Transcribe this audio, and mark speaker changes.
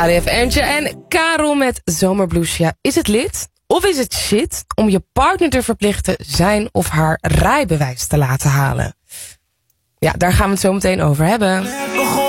Speaker 1: ADF Earntje en Karel met Zomerblues. Ja, is het lid of is het shit om je partner te verplichten zijn of haar rijbewijs te laten halen? Ja, daar gaan we het zo meteen over hebben.